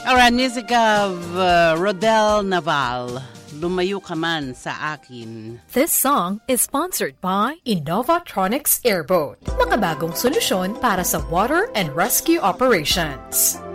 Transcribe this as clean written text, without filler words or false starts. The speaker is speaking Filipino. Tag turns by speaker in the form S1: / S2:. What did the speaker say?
S1: Alright, music of Rodel Naval. Lumayo ka man sa akin.
S2: This song is sponsored by Innovatronics Airboat, makabagong solusyon para sa water and rescue operations.